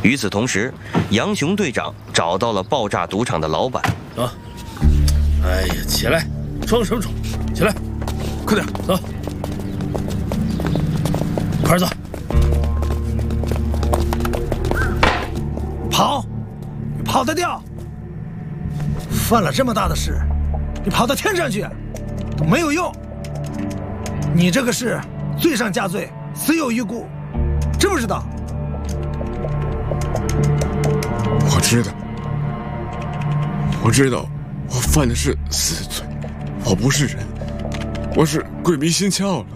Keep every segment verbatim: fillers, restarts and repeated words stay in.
与此同时，杨雄队长找到了爆炸赌场的老板。 走，哎呀，起来，装什么装？起来，快点走，快点走。 跑，你跑得掉？犯了这么大的事，你跑到天上去都没有用。你这个是罪上加罪，死有余辜，知不知道？ 我知道，我知道，我犯的是死罪，我不是人，我是鬼迷心窍了。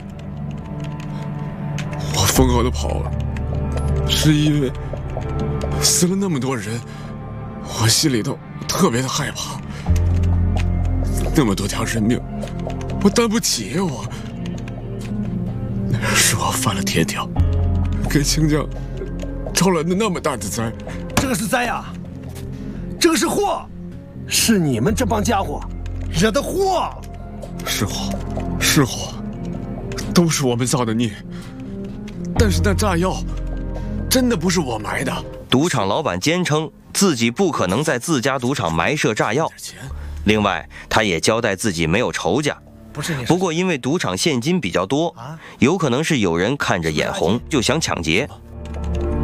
我疯狂的跑了，是因为死了那么多人，我心里头特别的害怕。那么多条人命，我担不起呀！我，是我犯了天条，给清江招来的那么大的灾。 这个是灾呀，这个是祸，是你们这帮家伙惹的祸。 是祸，是祸，都是我们造的孽。但是那炸药真的不是我埋的。 赌场老板坚称自己不可能在自家赌场埋设炸药。另外，他也交代自己没有仇家。 不是你。 不过因为赌场现金比较多，有可能是有人看着眼红就想抢劫。